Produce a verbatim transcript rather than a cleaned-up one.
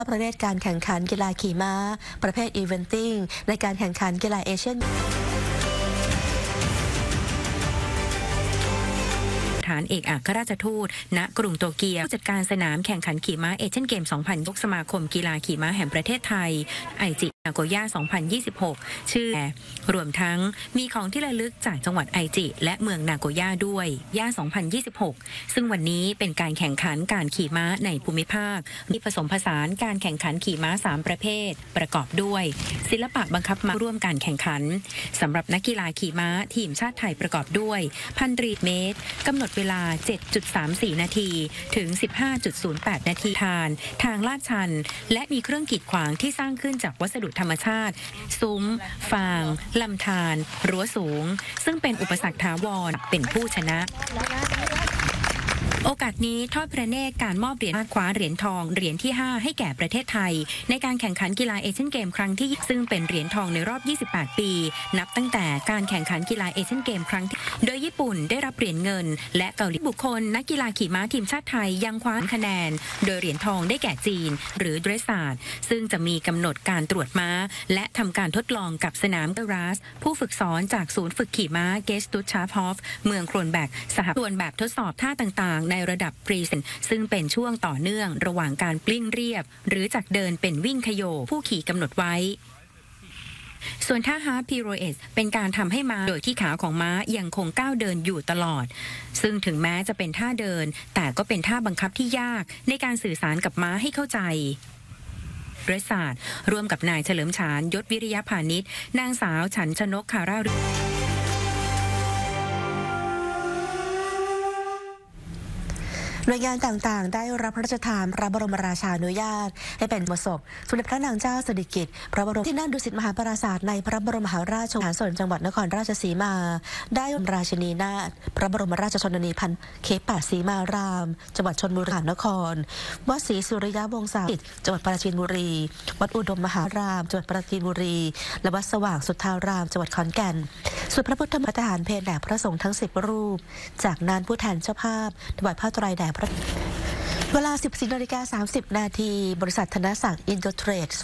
ประเภทการแข่งขันกีฬาขี่ม้าประเภทอีเวนติ้งในการแข่งขันกีฬาเอเชียนฐานเอกอัครราชทูตณกรุงโตเกียวผู้จัดการสนามแข่งขันขี่ม้าเอเชียนเกม สองพันยี่สิบหก สมาคมกีฬาขี่ม้าแห่งประเทศไทยไอจินาโกย่า สองพันยี่สิบหก ชื่อรวมทั้งมีของที่ระลึกจากจังหวัดไอจิและเมืองนาโกย่าด้วยย่า สองพันยี่สิบหก ซึ่งวันนี้เป็นการแข่งขันการขี่ม้าในภูมิภาคมีผสมผสานการแข่งขันขี่ม้าสามประเภทประกอบด้วยศิลปะบังคับม้าร่วมการแข่งขันสำหรับนักกีฬาขี่ม้าทีมชาติไทยประกอบด้วยพันรีเมตรกำหนดเวลา เจ็ดจุดสามสี่ นาทีถึง สิบห้าจุดศูนย์แปด นาทีทานทางลาดชันและมีเครื่องกีดขวางที่สร้างขึ้นจากวัสดุธรรมชาติซุ้มฟางลำธารรั้วสูงซึ่งเป็นอุปสรรคถาวรเป็นผู้ชนะโอกาสนี้ทอดพระเนตรการมอบเหรียญคว้าเหรียญทองเหรียญที่ห้าให้แก่ประเทศไทยในการแข่งขันกีฬาเอเชียนเกมครั้งที่ซึ่งเป็นเหรียญทองในรอบยี่สิบแปดปีนับตั้งแต่การแข่งขันกีฬาเอเชียนเกมครั้งที่โดยญี่ปุ่นได้รับเหรียญเงินและเกาหลีบุคคลนักกีฬาขี่ม้าทีมชาติไทยยังคว้าคะแนนโดยเหรียญทองได้แก่จีนหรือเดรสซาร์ดซึ่งจะมีกำหนดการตรวจม้าและทำการทดลองกับสนามเกราสผู้ฝึกสอนจากศูนย์ฝึกขี่ม้าเกสตุชาร์ฟฮอฟเมืองโครนแบกสหส่วนแบบทดสอบท่าต่างๆในระดับปรีซึ่งเป็นช่วงต่อเนื่องระหว่างการปลิ้งเรียบหรือจากเดินเป็นวิ่งขโยผู้ขี่กำหนดไว้ส่วนท่าฮาร์พิโรเอสเป็นการทำให้ม้าโดยที่ขาของม้ายังคงก้าวเดินอยู่ตลอดซึ่งถึงแม้จะเป็นท่าเดินแต่ก็เป็นท่าบังคับที่ยากในการสื่อสารกับม้าให้เข้าใจเรศาสตร์ร่วมกับนายเฉลิมฉานยศวิริยพานิชนางสาวฉันชนกคาราหน่วยงานต่างๆได้รับพระราชทานพระบรมราชานุญาตให้เป็นมศพสมเด็จพระนางเจ้าสิริกิติ์พระบรมที่นั่งดุสิตมหาปราสาทในพระบรมมหาราชวังส่วนจังหวัดนครราชสีมาได้ราชินีนาถพระบรมราชชนนีพันเขปะศรีมารามจังหวัดชลบุรีนครวัดศรีสุริยวงศาจังหวัดปราจีนบุรีวัดอุดมมหารามจังหวัดปราจีนบุรีและวัดสว่างสุทธารามจังหวัดขอนแก่นส่วนพระพุทธมทหารเพลแด่พระสงฆ์ทั้งสิบรูปจากนั้นผู้แทนเจ้าภาพถวายผ้าไตรแด่พระเวลา สิบสี่นาฬิกาสามสิบนาทีบริษัทธนศักดิ์อินโดเทรด